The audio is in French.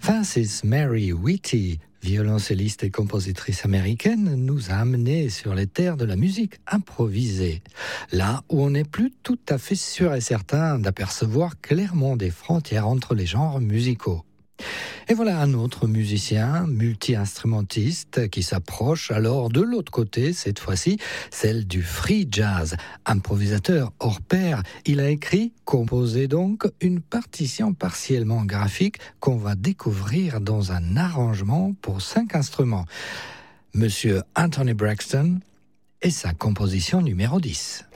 Frances Mary Whitty, violoncelliste et compositrice américaine, nous a amenés sur les terres de la musique improvisée, là où on n'est plus tout à fait sûr et certain d'apercevoir clairement des frontières entre les genres musicaux. Et voilà un autre musicien, multi-instrumentiste, qui s'approche alors de l'autre côté, cette fois-ci, celle du free jazz. Improvisateur hors pair, il a écrit, composé donc, une partition partiellement graphique qu'on va découvrir dans un arrangement pour 5 instruments. Monsieur Anthony Braxton et sa composition numéro 10.